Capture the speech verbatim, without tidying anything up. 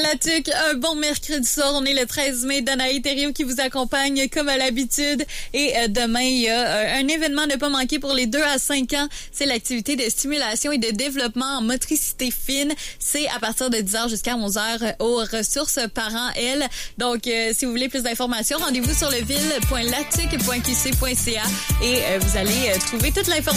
Latuc, un bon mercredi soir. On est le treize mai. Danaï Thériault qui vous accompagne comme à l'habitude. Et euh, demain, il y a euh, un événement à ne pas manquer pour les deux à cinq ans. C'est l'activité de stimulation et de développement en motricité fine. C'est à partir de dix heures jusqu'à onze heures aux ressources parents L. Donc, euh, si vous voulez plus d'informations, rendez-vous sur leville point latuc point q c point c a et euh, vous allez euh, trouver toute l'information